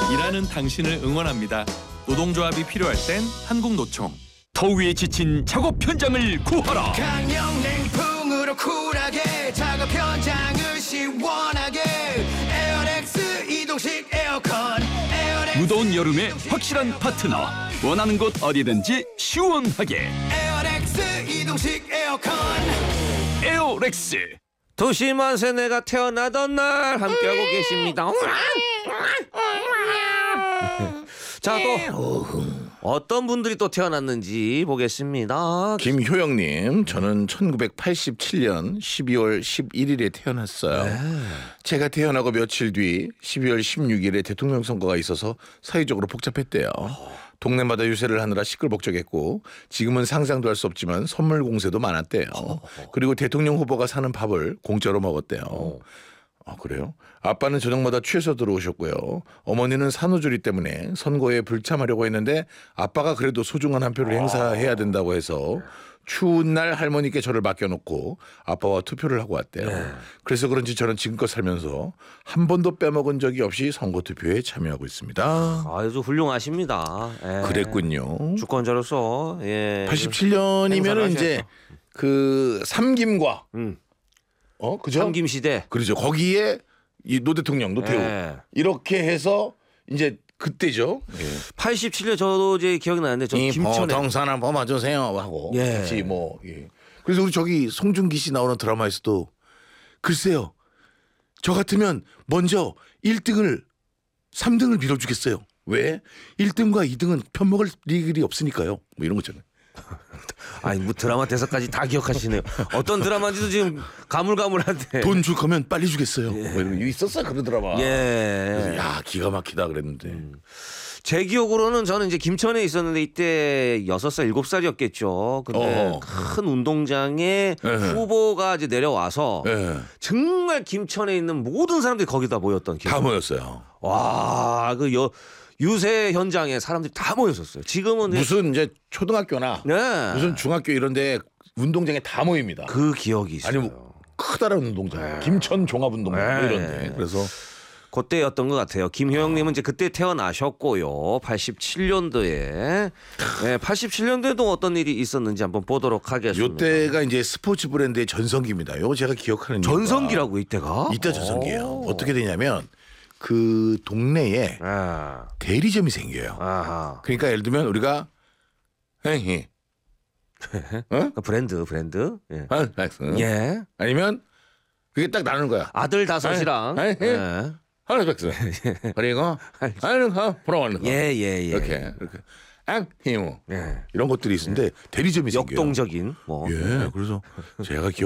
일하는 당신을 응원합니다. 노동조합이 필요할 땐 한국노총. 더위에 지친 작업 현장을 구하라. 강력냉풍으로 쿨하게 작업 현장을 시원하게 에어렉스 이동식 에어컨 에어렉스 무더운 여름에 확실한 파트너. 원하는 곳 어디든지 시원하게. 에어렉스 이동식 에어컨. 에어렉스. 도시만세 내가 태어나던 날 함께하고 계십니다. 자, 또 어떤 분들이 또 태어났는지 보겠습니다. 김효영님, 저는 1987년 12월 11일에 태어났어요. 제가 태어나고 며칠 뒤 12월 16일에 대통령 선거가 있어서 사회적으로 복잡했대요. 동네마다 유세를 하느라 시끌벅적했고 지금은 상상도 할 수 없지만 선물 공세도 많았대요. 그리고 대통령 후보가 사는 밥을 공짜로 먹었대요. 아, 그래요? 아빠는 저녁마다 취해서 들어오셨고요. 어머니는 산후조리 때문에 선거에 불참하려고 했는데 아빠가 그래도 소중한 한 표를 행사해야 된다고 해서 추운 날 할머니께 저를 맡겨놓고 아빠와 투표를 하고 왔대요. 그래서 그런지 저는 지금껏 살면서 한 번도 빼먹은 적이 없이 선거 투표에 참여하고 있습니다. 아주 훌륭하십니다. 예. 그랬군요. 주권자로서 87년이면은 이제 그 삼김과 그죠? 삼김 시대. 그렇죠. 거기에 이 노 대통령, 노태우 이렇게 해서 이제 그때죠. 87년 저도 이제 기억이 나는데 저 이 김천에 보통사는 범아주세요 하고 같이 뭐 그래서 우리 저기 송중기 씨 나오는 드라마에서도 글쎄요. 저 같으면 먼저 1등을 3등을 밀어주겠어요. 왜? 1등과 2등은 편먹을 일이 없으니까요. 뭐 이런 거잖아요. 아니 뭐 드라마 대사까지 다 기억하시네요. 어떤 드라마인지도 지금 가물가물한데. 돈 줄 거면 빨리 주겠어요. 뭐 이런 거 있었어 그런 드라마. 그래서 야 기가 막히다 그랬는데. 제 기억으로는 저는 이제 김천에 있었는데 이때 6살, 7살이었겠죠. 근데 큰 운동장에 후보가 이제 내려와서 정말 김천에 있는 모든 사람들이 거기다 모였던 기억. 다 모였어요. 와, 그 유세 현장에 사람들이 다 모였었어요. 지금은 무슨 이제 초등학교나 무슨 중학교 이런데 운동장에 다 모입니다. 그 기억이 있어요. 아니 뭐 커다란 운동장, 김천 종합운동장 이런데 그래서 그때였던 것 같아요. 김효영님은 이제 그때 태어나셨고요. 87년도에 87년도에도 어떤 일이 있었는지 한번 보도록 하겠습니다. 이때가 이제 스포츠 브랜드의 전성기입니다. 요 제가 기억하는 전성기라고 이때가? 이때 전성기예요. 어떻게 되냐면 그 동네에 대리점이 생겨요. 그러니까 예를 들면 우리가 브랜드. 예. 아니면 그게 딱 나누는 거야. 아들 5이랑 하나백스 그리고 보러가는 거. 예. 이렇게 힘 이런 것들이 있는데 대리점이 생겨요. 역동적인 뭐. 그래서 제가